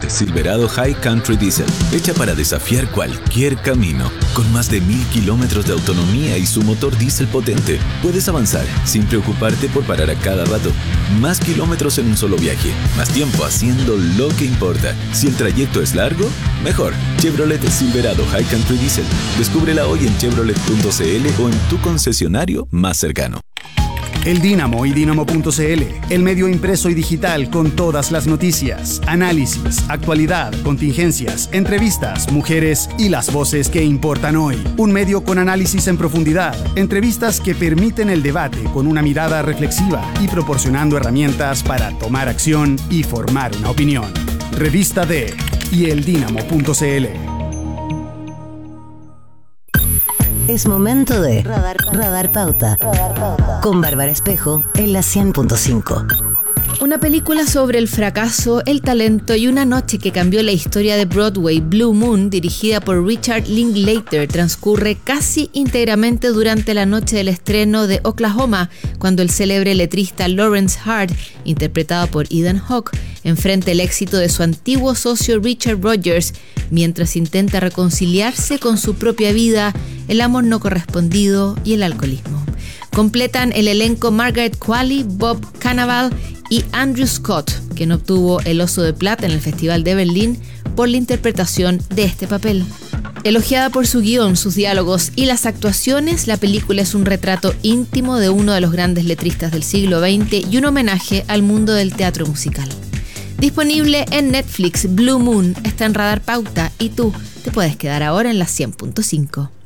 Silverado High Country Diesel, hecha para desafiar cualquier camino. Con más de 1000 kilómetros de autonomía y su motor diésel potente, puedes avanzar sin preocuparte por parar a cada rato. Más kilómetros en un solo viaje, más tiempo haciendo lo que importa. Si el trayecto es largo, mejor. Chevrolet Silverado High Country Diesel. Descúbrela hoy en chevrolet.cl o en tu concesionario más cercano. El Dínamo y Dínamo.cl, el medio impreso y digital con todas las noticias, análisis, actualidad, contingencias, entrevistas, mujeres y las voces que importan hoy. Un medio con análisis en profundidad, entrevistas que permiten el debate con una mirada reflexiva y proporcionando herramientas para tomar acción y formar una opinión. Revista D y eldínamo.cl. Es momento de Radar Pauta con Bárbara Espejo en la 100.5. Una película sobre el fracaso, el talento y una noche que cambió la historia de Broadway, Blue Moon, dirigida por Richard Linklater, transcurre casi íntegramente durante la noche del estreno de Oklahoma, cuando el célebre letrista Lawrence Hart, interpretado por Ethan Hawke, enfrenta el éxito de su antiguo socio Richard Rodgers, mientras intenta reconciliarse con su propia vida, el amor no correspondido y el alcoholismo. Completan el elenco Margaret Qualley, Bob Cannavale y Andrew Scott, quien obtuvo el Oso de Plata en el Festival de Berlín por la interpretación de este papel. Elogiada por su guión, sus diálogos y las actuaciones, la película es un retrato íntimo de uno de los grandes letristas del siglo XX y un homenaje al mundo del teatro musical. Disponible en Netflix, Blue Moon está en Radar Pauta y tú te puedes quedar ahora en la 100.5.